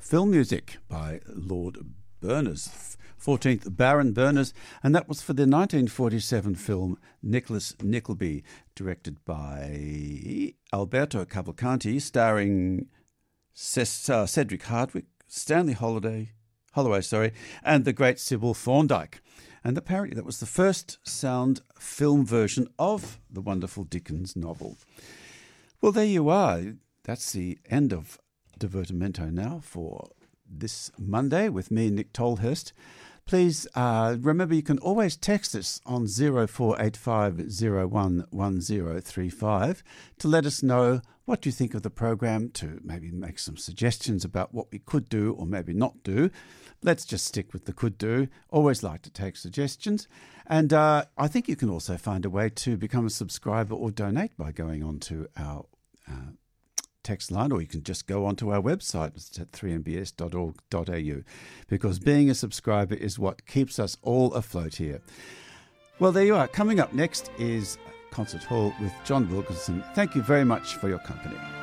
Film Music by Lord Berners, 14th Baron Berners, and that was for the 1947 film Nicholas Nickleby, directed by Alberto Cavalcanti, starring Cedric Hardwicke, Stanley Holloway, and the great Sybil Thorndike. And apparently that was the first sound film version of the wonderful Dickens novel. Well, there you are. That's the end of Divertimento now for this Monday with me, Nick Tolhurst. Please remember you can always text us on 0485011035 to let us know what you think of the program, to maybe make some suggestions about what we could do or maybe not do. Let's just stick with the could do. Always like to take suggestions. And I think you can also find a way to become a subscriber or donate by going on to our text line, or you can just go onto our website. It's at 3mbs.org.au, because being a subscriber is what keeps us all afloat here. Well, there you are. Coming up next is Concert Hall with John Wilkinson. Thank you very much for your company.